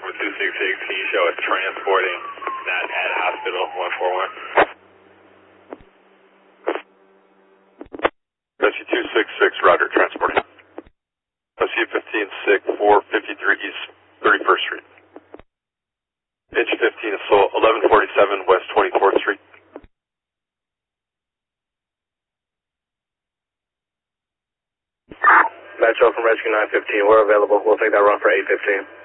from 266, can you show us transporting that at Hospital 141? Rescue 266, roger, transporting. Rescue 15-6, 453 East 31st Street. Inch 15 assault, 1147 West 24th Street. Metro from Rescue 915, we're available. We'll take that run for 815.